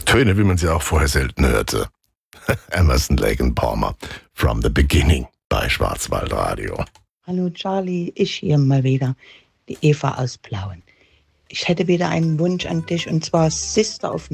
Töne, wie man sie auch vorher selten hörte. Emerson, Lake and Palmer, From the Beginning bei Schwarzwaldradio. Hallo Charlie, ich hier mal wieder, die Eva aus Plauen. Ich hätte wieder einen Wunsch an dich, und zwar Sister of